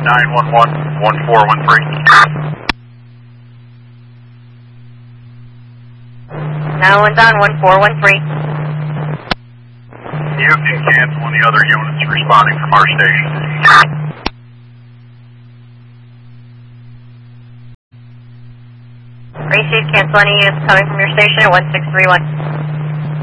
911 1413. 911 down 1413. You can cancel any other units responding from our station. Received, cancel any units coming from your station at 1631.